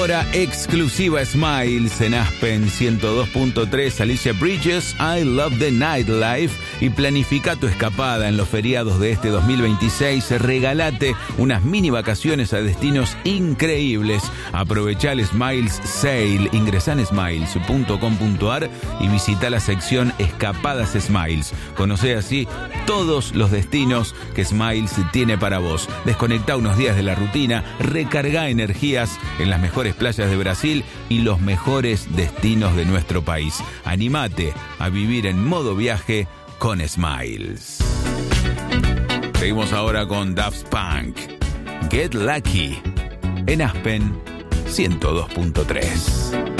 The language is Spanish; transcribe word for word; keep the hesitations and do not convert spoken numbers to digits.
Hora exclusiva Smiles en Aspen ciento dos punto tres. Alicia Bridges, I Love the Nightlife. Y planifica tu escapada en los feriados de este dos mil veintiséis. Regálate unas mini vacaciones a destinos increíbles. Aprovecha el Smiles Sale. Ingresá en smiles punto com punto ar y visita la sección Escapadas Smiles. Conoce así todos los destinos que Smiles tiene para vos. Desconecta unos días de la rutina, recarga energías en las mejores playas de Brasil y los mejores destinos de nuestro país. Animate a vivir en modo viaje con Smiles. Seguimos ahora con Daft Punk. Get Lucky en Aspen ciento dos punto tres.